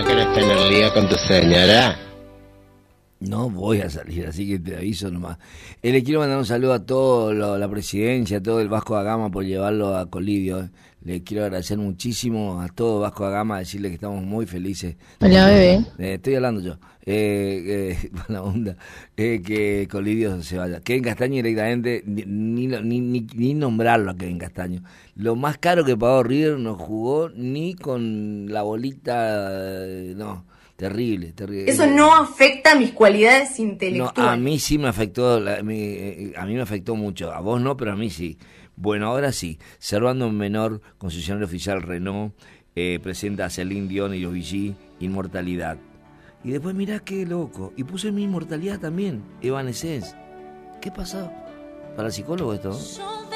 ¿No querés tener lío con tu señora? No voy a salir, así que te aviso nomás. Le quiero mandar un saludo a toda la presidencia, a todo el Vasco da Gama por llevarlo a Colidio. Le quiero agradecer muchísimo a todo Vasco da Gama, decirle que estamos muy felices. Hola, bebé. Estoy hablando yo. Buena onda. Que Colidio se vaya. Kevin Castaño directamente, ni nombrarlo a Kevin Castaño. Lo más caro que pagó River no jugó ni con la bolita, no. Terrible. Eso no afecta mis cualidades intelectuales. No, a mí sí me afectó, a mí me afectó mucho. A vos no, pero a mí sí. Bueno, ahora sí. Servando un menor, concesionario oficial Renault, presenta a Celine Dion y los VG, Inmortalidad. Y después mirá qué loco. Y puse mi Inmortalidad también, Evanescence. ¿Qué pasó? ¿Para el psicólogo esto?